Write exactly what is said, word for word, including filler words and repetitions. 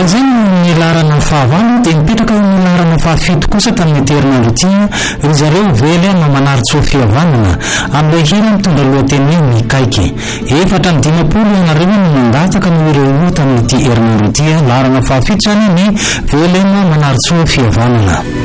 zay ny larana fahavalo dia mipetraka ny larana fahafito kosa tamin'ny herinandro ity ry zareo vely no manaritsy ho fihavanana amin'ilay hira mitondra lohateny hoe mikaiky. Efatra ny dimapolo ianareo no mangataka no ireo io tamin'ity herinandro ity larana fahafito zany ny vely no manaritsy ho fihavanana.